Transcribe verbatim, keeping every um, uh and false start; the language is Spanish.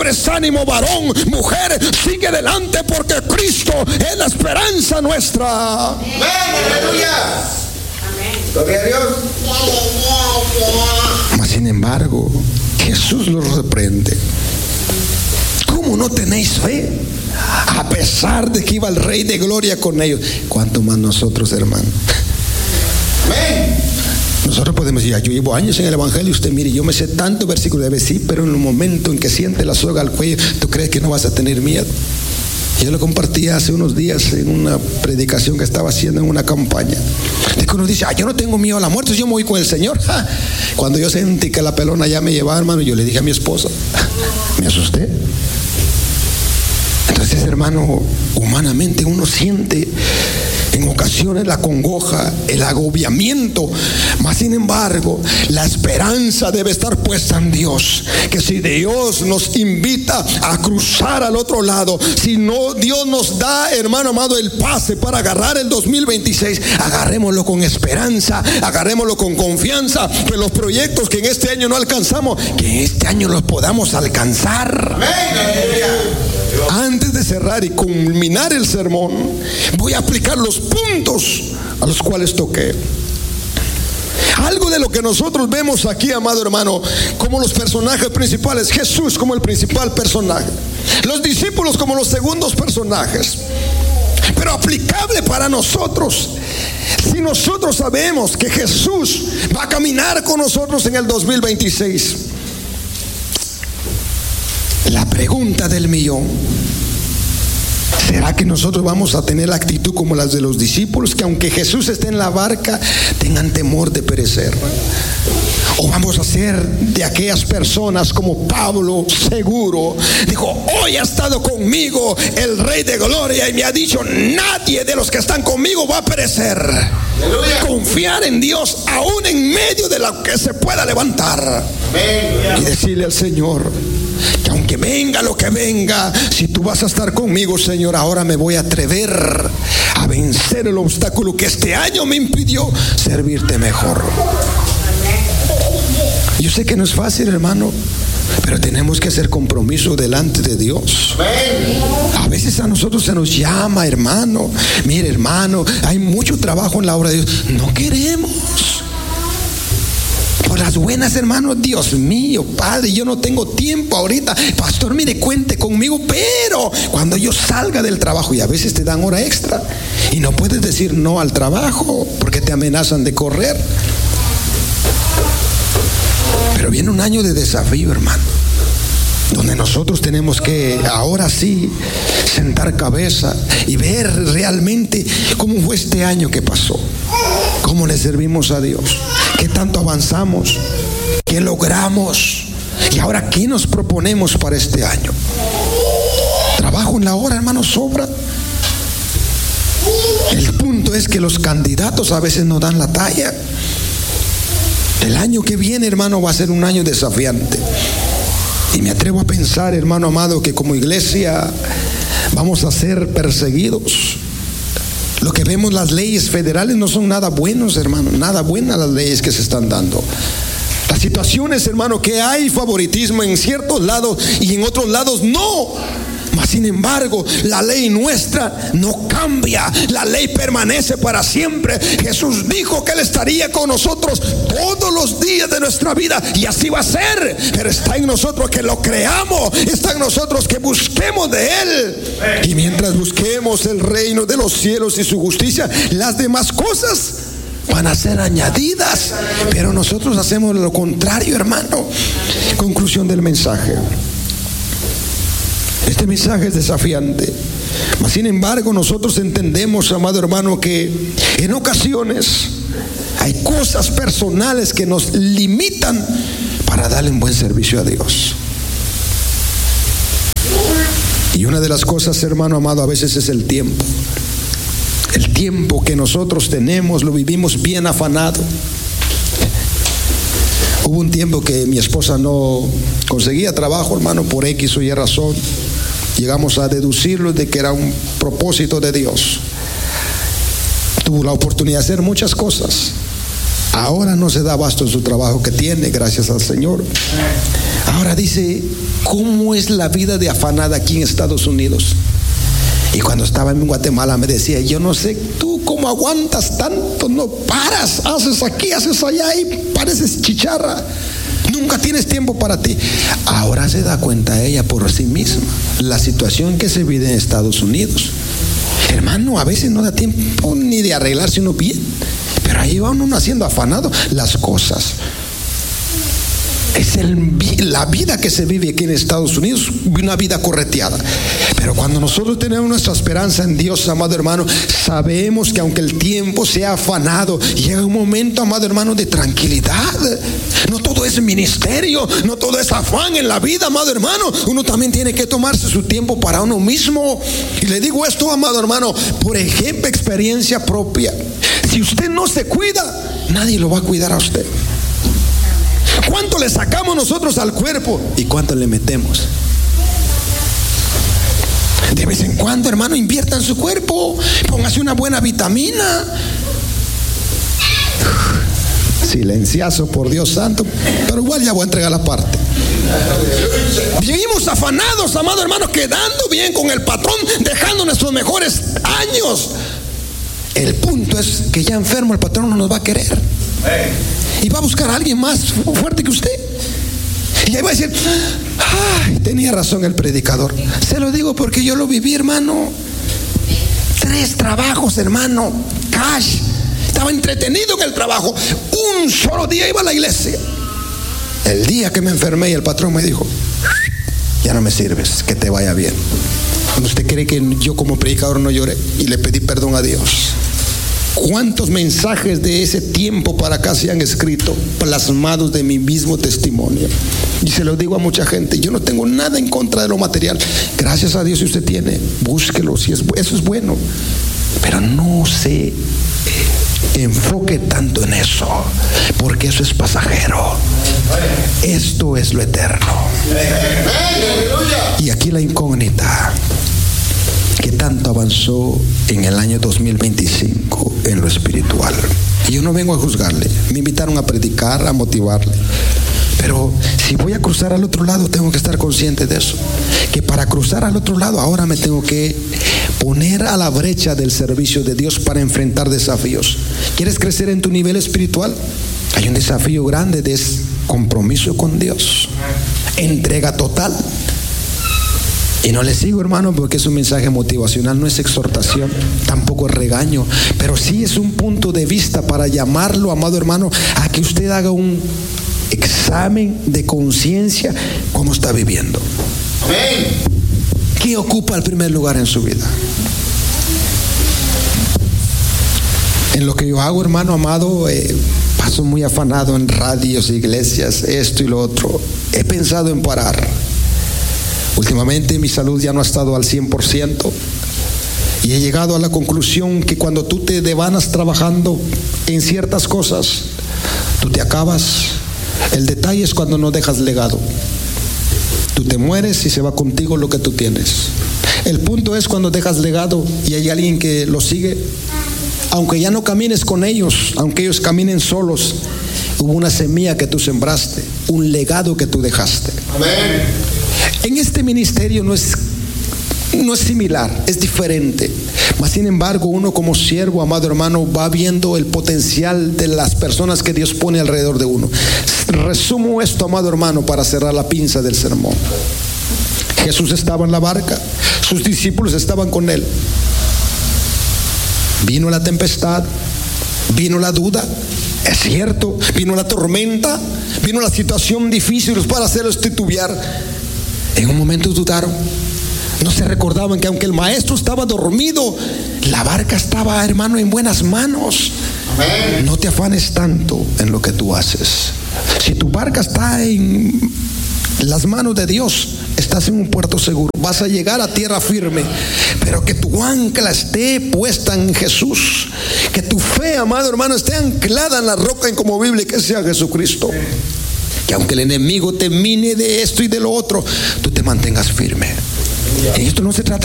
desánimo, varón, mujer, sigue adelante, porque Cristo es la esperanza nuestra. Amén, aleluya. Gloria a Dios. Mas sin embargo, Jesús los reprende. ¿Cómo no tenéis fe? A pesar de que iba el Rey de Gloria con ellos, ¿cuánto más nosotros, hermano? Amén. Nosotros podemos decir, yo llevo años en el Evangelio, usted mire, yo me sé tanto versículo, debe sí, pero en el momento en que siente la soga al cuello, ¿tú crees que no vas a tener miedo? Yo lo compartí hace unos días en una predicación que estaba haciendo en una campaña. Es que uno dice, ah, yo no tengo miedo a la muerte, yo me voy con el Señor. Ja. Cuando yo sentí que la pelona ya me llevaba, hermano, yo le dije a mi esposa, me asusté. Entonces, hermano, humanamente uno siente en ocasiones la congoja, el agobiamiento, mas sin embargo la esperanza debe estar puesta en Dios, que si Dios nos invita a cruzar al otro lado, si no Dios nos da, hermano amado, el pase para agarrar el dos mil veintiséis, agarrémoslo con esperanza, agarrémoslo con confianza, que los proyectos que en este año no alcanzamos, que en este año los podamos alcanzar. Antes de cerrar y culminar el sermón, voy a aplicar los puntos a los cuales toqué. Algo de lo que nosotros vemos aquí, amado hermano, como los personajes principales, Jesús como el principal personaje, los discípulos como los segundos personajes, pero aplicable para nosotros. Si nosotros sabemos que Jesús va a caminar con nosotros en el dos mil veintiséis, la pregunta del millón: ¿será que nosotros vamos a tener la actitud como las de los discípulos, que aunque Jesús esté en la barca, tengan temor de perecer? ¿O vamos a ser de aquellas personas como Pablo, seguro, dijo, hoy ha estado conmigo el Rey de Gloria y me ha dicho, nadie de los que están conmigo va a perecer? ¡Aleluya! Confiar en Dios aún en medio de lo que se pueda levantar. ¡Amén! Y decirle al Señor que aunque venga lo que venga, si tú vas a estar conmigo, Señor, ahora me voy a atrever a vencer el obstáculo que este año me impidió servirte mejor. Yo sé que no es fácil, hermano, pero tenemos que hacer compromiso delante de Dios. A veces a nosotros se nos llama, hermano, mire, hermano, hay mucho trabajo en la obra de Dios. No queremos. Por las buenas, hermanos, Dios mío, Padre, yo no tengo tiempo ahorita. Pastor, mire, cuente conmigo, pero cuando yo salga del trabajo, y a veces te dan hora extra, y no puedes decir no al trabajo, porque te amenazan de correr. Pero viene un año de desafío, hermano, donde nosotros tenemos que ahora sí sentar cabeza y ver realmente cómo fue este año que pasó, cómo le servimos a Dios, qué tanto avanzamos, qué logramos y ahora qué nos proponemos para este año. Trabajo en la hora, hermano, sobra. El punto es que los candidatos a veces no dan la talla. El año que viene, hermano, va a ser un año desafiante. Y me atrevo a pensar, hermano amado, que como iglesia vamos a ser perseguidos. Lo que vemos, las leyes federales no son nada buenos, hermano, nada buenas las leyes que se están dando. Las situaciones, hermano, que hay favoritismo en ciertos lados y en otros lados no. Mas sin embargo, la ley nuestra no cambia, la ley permanece para siempre. Jesús dijo que Él estaría con nosotros todos los días de nuestra vida, y así va a ser. Pero está en nosotros que lo creamos, está en nosotros que busquemos de Él. Y mientras busquemos el reino de los cielos y su justicia, las demás cosas van a ser añadidas. Pero nosotros hacemos lo contrario, hermano. Conclusión del mensaje. Este mensaje es desafiante. Mas sin embargo, nosotros entendemos, amado hermano, que en ocasiones hay cosas personales que nos limitan para darle un buen servicio a Dios. Y una de las cosas, hermano amado, a veces es el tiempo. El tiempo que nosotros tenemos lo vivimos bien afanado. Hubo un tiempo que mi esposa no conseguía trabajo, hermano, por X o Y razón. Llegamos a deducirlo de que era un propósito de Dios. Tuvo la oportunidad de hacer muchas cosas. Ahora no se da abasto en su trabajo que tiene, gracias al Señor. Ahora dice, ¿cómo es la vida de afanada aquí en Estados Unidos? Y cuando estaba en Guatemala me decía, yo no sé tú cómo aguantas tanto, no paras, haces aquí, haces allá y pareces chicharra. Nunca tienes tiempo para ti. Ahora se da cuenta ella por sí misma la situación que se vive en Estados Unidos. Hermano, a veces no da tiempo ni de arreglarse uno bien, pero ahí va uno haciendo afanado las cosas. Es el, la vida que se vive aquí en Estados Unidos, una vida correteada. Pero cuando nosotros tenemos nuestra esperanza en Dios, amado hermano, sabemos que aunque el tiempo sea afanado, llega un momento, amado hermano, de tranquilidad. No todo es ministerio, no todo es afán en la vida, amado hermano. Uno también tiene que tomarse su tiempo para uno mismo. Y le digo esto, amado hermano, por ejemplo, experiencia propia. Si usted no se cuida, nadie lo va a cuidar a usted. ¿Cuánto le sacamos nosotros al cuerpo y cuánto le metemos? De vez en cuando, hermano, invierta en su cuerpo, póngase una buena vitamina. Silenciazo, por Dios santo, pero igual ya voy a entregar la parte. Vivimos afanados, amado hermano, quedando bien con el patrón, dejando nuestros mejores años. El punto es que ya enfermo el patrón no nos va a querer y va a buscar a alguien más fuerte que usted. Y ahí va a decir, ay, tenía razón el predicador. Se lo digo porque yo lo viví, hermano. Tres trabajos, hermano, cash. Estaba entretenido en el trabajo. Un solo día iba a la iglesia. El día que me enfermé y el patrón me dijo, ya no me sirves, que te vaya bien. ¿Usted cree que yo como predicador no lloré? Y le pedí perdón a Dios. ¿Cuántos mensajes de ese tiempo para acá se han escrito, plasmados de mi mismo testimonio? Y se lo digo a mucha gente, yo no tengo nada en contra de lo material. Gracias a Dios si usted tiene, búsquelo, si es, eso es bueno. Pero no se enfoque tanto en eso, porque eso es pasajero. Esto es lo eterno. Y aquí la incógnita. ¿Qué tanto avanzó en el año dos mil veinticinco en lo espiritual? Y yo no vengo a juzgarle. Me invitaron a predicar, a motivarle. Pero si voy a cruzar al otro lado, tengo que estar consciente de eso. Que para cruzar al otro lado, ahora me tengo que poner a la brecha del servicio de Dios para enfrentar desafíos. ¿Quieres crecer en tu nivel espiritual? Hay un desafío grande de compromiso con Dios. Entrega total. Y no le sigo, hermano, porque es un mensaje motivacional, no es exhortación, tampoco es regaño, pero sí es un punto de vista para llamarlo, amado hermano, a que usted haga un examen de conciencia cómo está viviendo. Amén. ¿Qué ocupa el primer lugar en su vida? En lo que yo hago, hermano amado, eh, paso muy afanado en radios, iglesias, esto y lo otro. He pensado en parar. Últimamente mi salud ya no ha estado al cien por ciento y he llegado a la conclusión que cuando tú te devanas trabajando en ciertas cosas, tú te acabas. El detalle es cuando no dejas legado. Tú te mueres y se va contigo lo que tú tienes. El punto es cuando dejas legado y hay alguien que lo sigue, aunque ya no camines con ellos, aunque ellos caminen solos, hubo una semilla que tú sembraste, un legado que tú dejaste. Amén. En este ministerio no es, no es similar, es diferente. Mas sin embargo, uno como siervo, amado hermano, va viendo el potencial de las personas que Dios pone alrededor de uno. Resumo esto, amado hermano, para cerrar la pinza del sermón. Jesús estaba en la barca, sus discípulos estaban con él. Vino la tempestad, vino la duda, es cierto, vino la tormenta, vino la situación difícil para hacerlos titubear. En un momento dudaron, no se recordaban que aunque el maestro estaba dormido, la barca estaba, hermano, en buenas manos. Amén. No te afanes tanto en lo que tú haces. Si tu barca está en las manos de Dios, estás en un puerto seguro, vas a llegar a tierra firme, pero que tu ancla esté puesta en Jesús, que tu fe, amado hermano, esté anclada en la roca inconmovible que sea Jesucristo. Que aunque el enemigo te mine de esto y de lo otro, tú te mantengas firme. Y esto no se trata